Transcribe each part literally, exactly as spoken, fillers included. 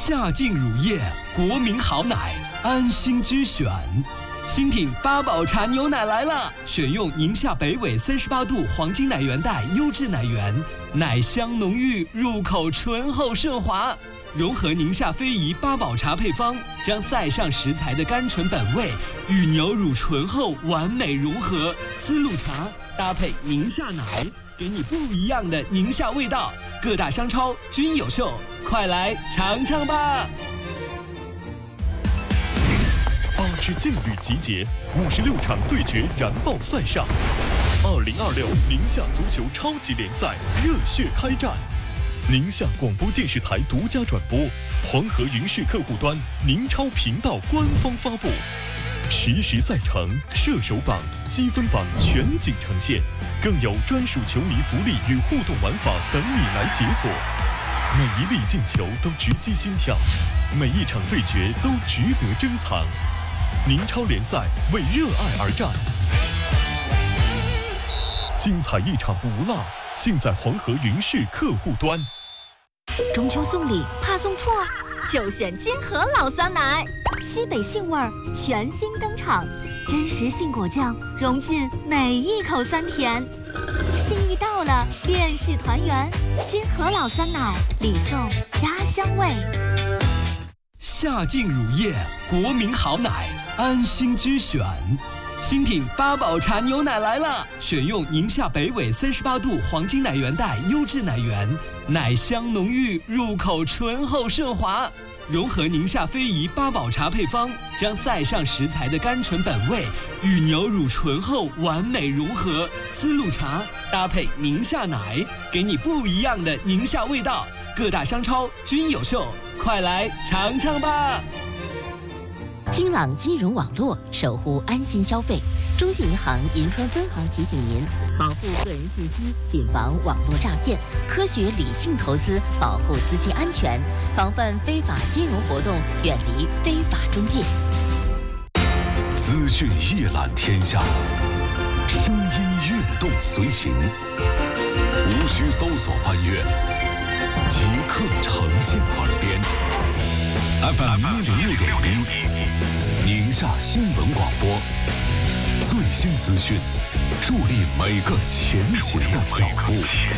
夏净乳业，国民好奶，安心之选。新品八宝茶牛奶来了，选用宁夏北纬三十八度黄金奶源带优质奶源，奶香浓郁，入口醇厚顺滑。融合宁夏非遗八宝茶配方，将塞上食材的甘醇本味与牛乳醇厚完美融合。丝路茶搭配宁夏奶，给你不一样的宁夏味道。各大商超均有售，快来尝尝吧！ 八支劲旅集结，五十六场对决燃爆赛上。二零二六宁夏足球超级联赛热血开战。宁夏广播电视台独家转播，黄河云视客户端宁超频道官方发布，实时赛程、射手榜、积分榜全景呈现，更有专属球迷福利与互动玩法等你来解锁。每一粒进球都直击心跳，每一场对决都值得珍藏。宁超联赛为热爱而战，精彩一场不落，尽在黄河云视客户端。 中秋送礼怕送错，就选金河老酸奶，西北杏味儿全新登场，真实杏果酱融进每一口酸甜，心意到了便是团圆。金河老酸奶，礼送家乡味。 夏净乳业，国民好奶，安心之选。新品八宝茶牛奶来了，选用宁夏北纬三十八度黄金奶源带优质奶源，奶香浓郁，入口醇厚顺滑。融合宁夏非遗八宝茶配方，将塞上食材的甘醇本味与牛乳醇厚完美融合。丝路茶搭配宁夏奶，给你不一样的宁夏味道。各大商超均有售，快来尝尝吧！ 金朗金融网络守护安心消费，中信银行银川分行提醒您：保护个人信息，谨防网络诈骗，科学理性投资，保护资金安全，防范非法金融活动，远离非法中介。 资讯一览天下，声音跃动随行，无需搜索翻阅，即刻呈现耳边。F M 一零六点一，宁夏新闻广播，最新资讯，助力每个前行的脚步。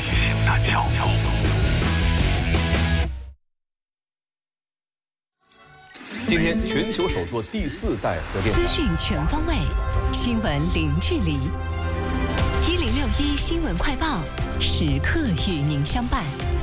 今天全球首座第四代核电厂。 资讯全方位，新闻零距离。一零六一新闻快报，时刻与您相伴。